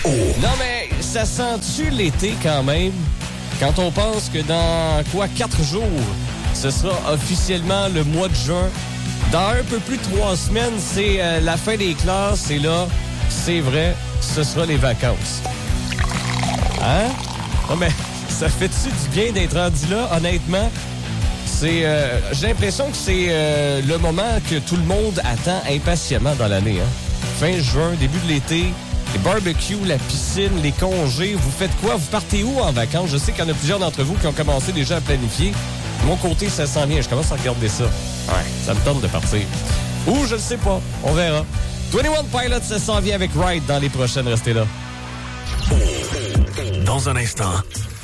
Non, mais ça sent-tu l'été quand même? Quand on pense que dans, 4 jours, ce sera officiellement le mois de juin. Dans un peu plus de 3 semaines, c'est la fin des classes. Et là, c'est vrai, ce sera les vacances. Hein? Non, mais ça fait-tu du bien d'être rendu là, honnêtement? J'ai l'impression que c'est le moment que tout le monde attend impatiemment dans l'année. Hein? Fin juin, début de l'été, les barbecues, la piscine, les congés. Vous faites quoi? Vous partez où en vacances? Je sais qu'il y en a plusieurs d'entre vous qui ont commencé déjà à planifier. De mon côté, ça s'en vient. Je commence à regarder ça. Ouais, ça me tente de partir. Ou je ne sais pas. On verra. 21 Pilots, ça s'en vient avec Ride dans les prochaines. Restez là. Dans un instant,